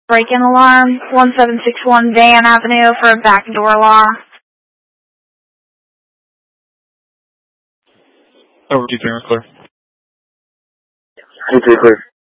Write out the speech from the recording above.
Break-in alarm, 1761 Van Avenue for a back door alarm. Over 2-3, clear. 2-3, clear.